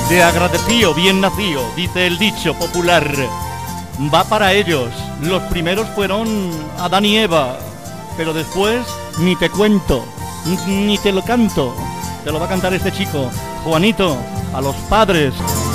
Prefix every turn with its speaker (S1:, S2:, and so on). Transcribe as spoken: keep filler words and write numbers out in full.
S1: De agradecido, bien nacido, dice el dicho popular. Va para ellos. Los primeros fueron Adán y Eva, pero después ni te cuento, ni te lo canto. Te lo va a cantar este chico, Juanito, a los padres.